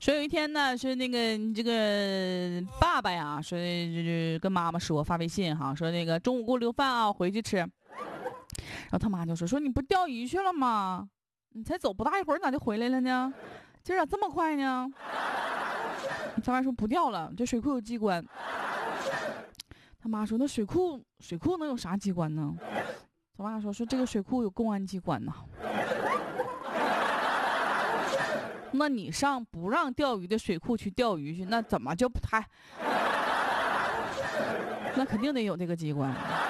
说有一天呢，是那个这个爸爸呀，说跟妈妈说发微信哈，说那个中午给我留饭啊，回去吃。然后他妈就说你不钓鱼去了吗？你才走不大一会儿，咋就回来了呢？今儿咋这么快呢？他妈说不钓了，这水库有机关。他妈说那水库能有啥机关呢？他妈说这个水库有公安机关呐。那你上不让钓鱼的水库去钓鱼去，那怎么就还？那肯定得有这个机关。